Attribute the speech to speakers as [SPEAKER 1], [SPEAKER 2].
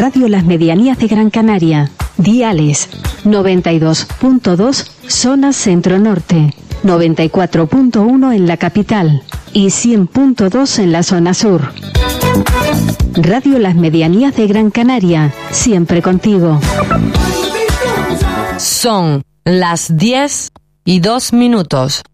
[SPEAKER 1] Radio Las Medianías de Gran Canaria. Diales 92.2 zona centro-norte, 94.1 en la capital y 100.2 en la zona sur. Radio Las Medianías de Gran Canaria, siempre contigo.
[SPEAKER 2] Son las 10:02.